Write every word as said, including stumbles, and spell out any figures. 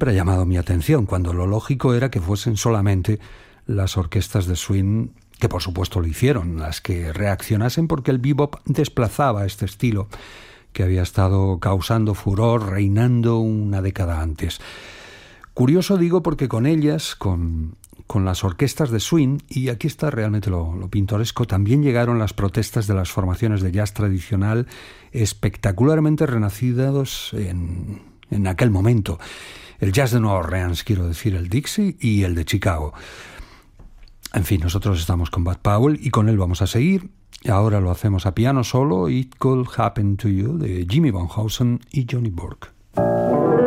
siempre ha llamado mi atención, cuando lo lógico era que fuesen solamente las orquestas de swing, que por supuesto lo hicieron, las que reaccionasen, porque el bebop desplazaba este estilo que había estado causando furor, reinando una década antes. Curioso digo porque con ellas, con, con las orquestas de swing, y aquí está realmente lo, lo pintoresco, también llegaron las protestas de las formaciones de jazz tradicional espectacularmente renacidos en, en aquel momento. El jazz de Nueva Orleans, quiero decir, el Dixie y el de Chicago. En fin, nosotros estamos con Bud Powell y con él vamos a seguir. Ahora lo hacemos a piano solo, It Could Happen to You, de Jimmy Van Heusen y Johnny Burke.